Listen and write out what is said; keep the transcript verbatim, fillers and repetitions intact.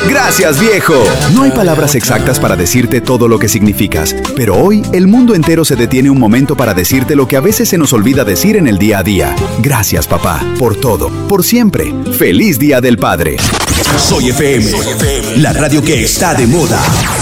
Gracias, viejo. No hay palabras exactas para decirte todo lo que significas, pero hoy el mundo entero se detiene un momento para decirte lo que a veces se nos olvida decir en el día a día. Gracias, papá, por todo, por siempre. Feliz Día del Padre. Soy F M, la radio que está de moda.